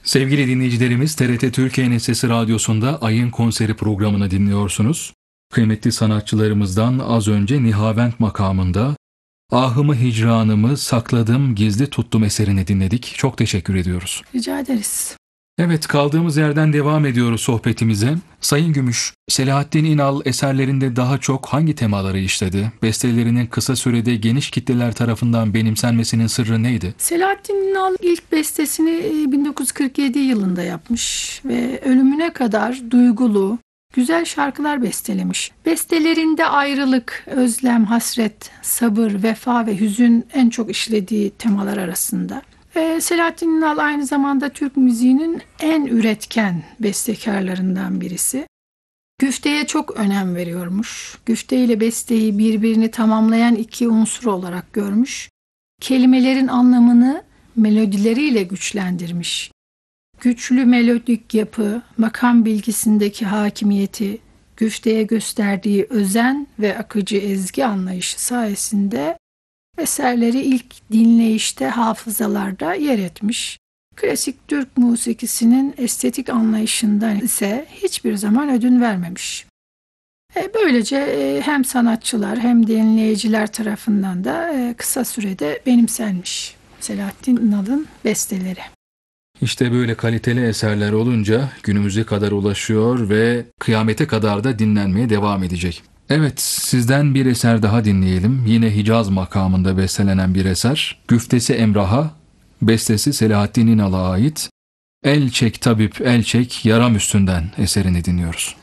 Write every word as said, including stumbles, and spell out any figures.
Sevgili dinleyicilerimiz, T R T Türkiye'nin Sesi Radyosu'nda Ayın Konseri programını dinliyorsunuz. Kıymetli sanatçılarımızdan az önce Nihavent makamında Ahımı Hicranımı Sakladım Gizli Tuttum eserini dinledik. Çok teşekkür ediyoruz. Rica ederiz. Evet, kaldığımız yerden devam ediyoruz sohbetimize. Sayın Gümüş, Selahattin İnal eserlerinde daha çok hangi temaları işledi? Bestelerinin kısa sürede geniş kitleler tarafından benimsenmesinin sırrı neydi? Selahattin İnal ilk bestesini bin dokuz yüz kırk yedi yılında yapmış ve ölümüne kadar duygulu, güzel şarkılar bestelemiş. Bestelerinde ayrılık, özlem, hasret, sabır, vefa ve hüzün en çok işlediği temalar arasında. Ee, Selahattin İnal aynı zamanda Türk müziğinin en üretken bestekarlarından birisi. Güfteye çok önem veriyormuş. Güfte ile besteyi birbirini tamamlayan iki unsur olarak görmüş. Kelimelerin anlamını melodileriyle güçlendirmiş. Güçlü melodik yapı, makam bilgisindeki hakimiyeti, güfteye gösterdiği özen ve akıcı ezgi anlayışı sayesinde eserleri ilk dinleyişte hafızalarda yer etmiş. Klasik Türk musikisinin estetik anlayışından ise hiçbir zaman ödün vermemiş. E, böylece e, hem sanatçılar hem dinleyiciler tarafından da e, kısa sürede benimsenmiş Selahattin İnal'ın besteleri. İşte böyle kaliteli eserler olunca günümüze kadar ulaşıyor ve kıyamete kadar da dinlenmeye devam edecek. Evet, sizden bir eser daha dinleyelim. Yine Hicaz makamında bestelenen bir eser. Güftesi Emrah'a, bestesi Selahattin İnal'a ait El Çek Tabip El Çek Yaram Üstünden eserini dinliyoruz.